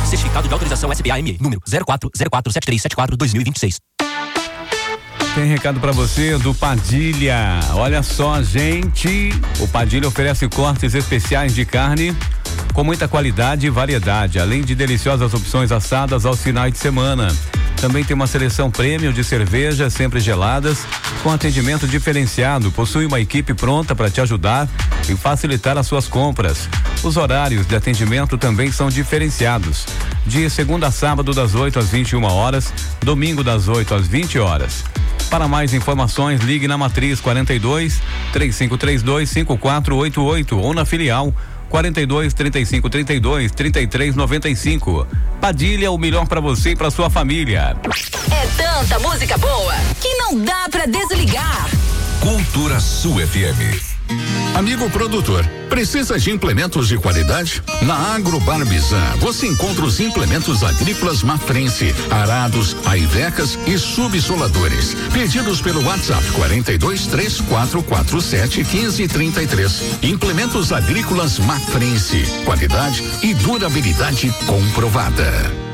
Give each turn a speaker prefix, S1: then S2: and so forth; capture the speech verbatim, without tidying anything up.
S1: Certificado de autorização S B A M E, número zero quatro zero quatro sete três sete quatro dois mil e vinte e seis.
S2: Tem recado pra você do Padilha. Olha só, gente, o Padilha oferece cortes especiais de carne com muita qualidade e variedade, além de deliciosas opções assadas aos finais de semana. Também tem uma seleção premium de cervejas sempre geladas, com atendimento diferenciado. Possui uma equipe pronta para te ajudar e facilitar as suas compras. Os horários de atendimento também são diferenciados. De segunda a sábado, das oito às vinte e uma horas, domingo das oito às vinte horas. Para mais informações, ligue na Matriz quarenta e dois, três cinco três dois, cinco quatro oito oito ou na filial quarenta e dois, trinta e cinco, trinta e dois, trinta e três, noventa e cinco. Padilha, o melhor para você e para sua família.
S3: É tanta música boa que não dá para desligar.
S4: Cultura Sul F M. Amigo produtor, precisa de implementos de qualidade? Na Agrobarbizan você encontra os implementos agrícolas Mafrense, arados, aivecas e subsoladores. Pedidos pelo WhatsApp quarenta e dois, três quatro quatro sete, quinze, trinta e três. Implementos agrícolas Mafrense, qualidade e durabilidade comprovada.